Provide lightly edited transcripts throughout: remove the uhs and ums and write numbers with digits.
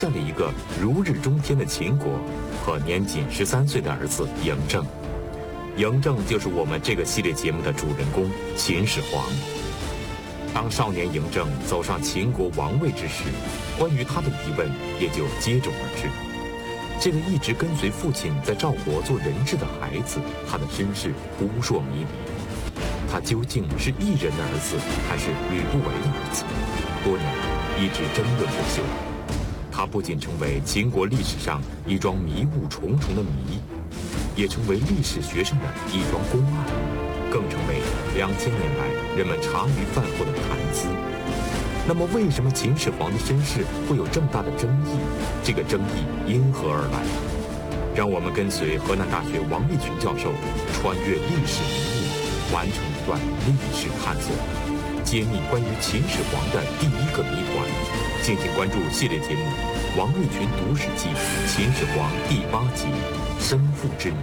了一个如日中天的秦国和年仅13岁的儿子嬴政。嬴政就是我们这个系列节目的主人公秦始皇。当少年嬴政走上秦国王位之时，关于他的疑问也就接踵而至。这个一直跟随父亲在赵国做人质的孩子，他的身世扑朔迷离。他究竟是异人的儿子，还是吕不韦的儿子？多年来一直争论不休。他不仅成为秦国历史上一桩迷雾重重的谜，也成为历史学生的一桩公案，更成为2000年来人们茶余饭后的谈资。那么，为什么秦始皇的身世会有这么大的争议？这个争议因何而来？让我们跟随河南大学王立群教授，穿越历史迷雾，完成一段历史探索，揭秘关于秦始皇的第一个谜团。敬请关注系列节目《王立群读史记·秦始皇》第8集《生父之谜》。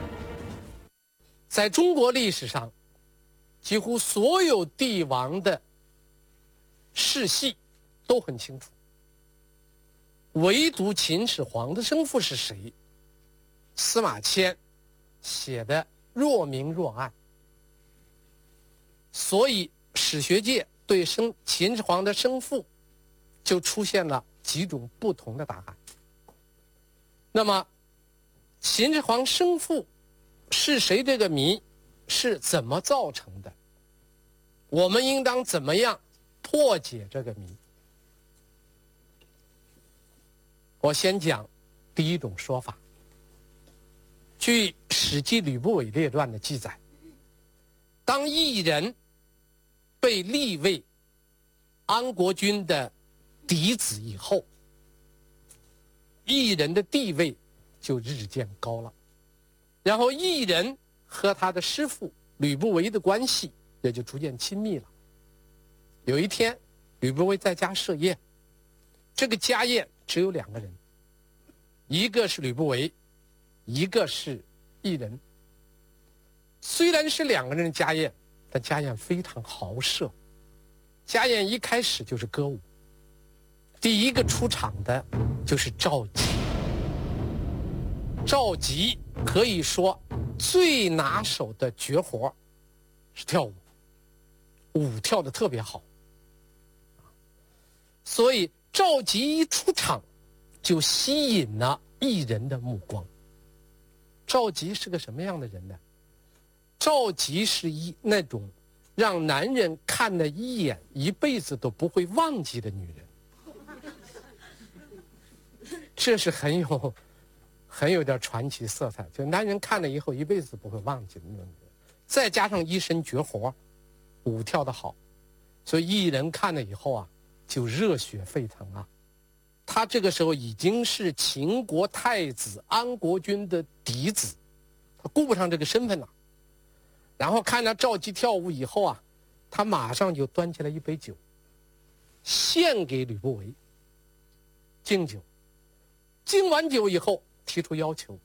在中国历史上，几乎所有帝王的世系都很清楚，唯独秦始皇的生父是谁，司马迁写的若明若暗。所以史学界对秦始皇的生父就出现了几种不同的答案。那么秦始皇生父是谁这个谜是怎么造成的？我们应当怎么样破解这个谜？我先讲第一种说法。据《史记·吕不韦列传》的记载，当异人被立为安国君的嫡子以后，异人的地位就日渐高了，然后异人和他的师父吕不韦的关系也就逐渐亲密了。有一天，吕不韦在家设宴，这个家宴只有2个人，一个是吕不韦，一个是异人。虽然是2个人的家宴，但家宴非常豪奢。家宴一开始就是歌舞，第一个出场的就是赵佶。赵佶可以说最拿手的绝活是跳舞，舞跳得特别好。所以赵佶一出场就吸引了异人的目光。赵佶是个什么样的人呢？赵佶是那种让男人看了一眼一辈子都不会忘记的女人。这是很有点传奇色彩，就男人看了以后一辈子不会忘记的那种女人。再加上一身绝活，舞跳得好，所以异人看了以后啊就热血沸腾啊。他这个时候已经是秦国太子安国君的嫡子，他顾不上这个身份了。然后看到赵佶跳舞以后啊，他马上就端起来一杯酒，献给吕不韦，敬酒。敬完酒以后，提出要求，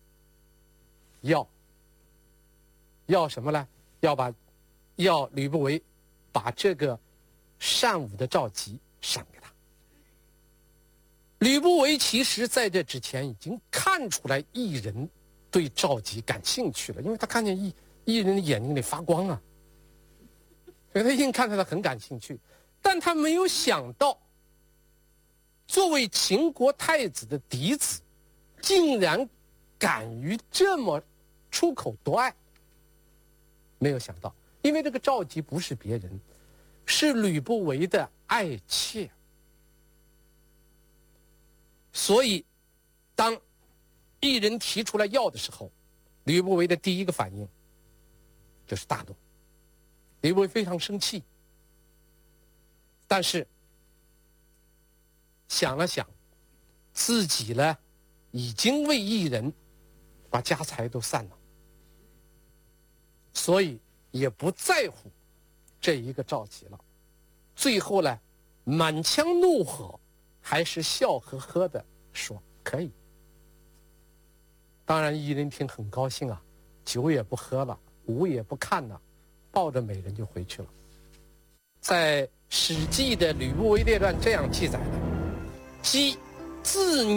要什么呢？要吕不韦把这个善舞的赵佶赏给他。吕不韦其实在这之前已经看出来异人对赵佶感兴趣了，因为他看见异人的眼睛里发光啊，所以他一定看出来很感兴趣。但他没有想到，作为秦国太子的嫡子，竟然敢于这么出口夺爱。没有想到，因为这个赵佶不是别人，是吕不韦的爱妾。所以当异人提出来要的时候，吕不韦的第一个反应就是大怒。吕不韦非常生气，但是想了想，自己呢已经为异人把家财都散了，所以也不在乎这一个赵佶了。最后呢，满腔怒火还是笑呵呵的说可以。当然异人听很高兴啊，酒也不喝了，舞也不看了，抱着美人就回去了。在《史记》的《吕不韦列传》这样记载的：姬自